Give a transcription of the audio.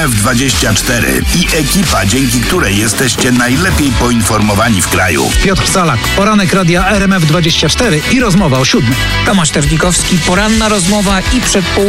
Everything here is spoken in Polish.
RMF24 i ekipa, dzięki której jesteście najlepiej poinformowani w kraju. Piotr Salak, poranek radia RMF24 i rozmowa o 7:00. Tomasz Terlikowski, poranna rozmowa i przedpołudnie.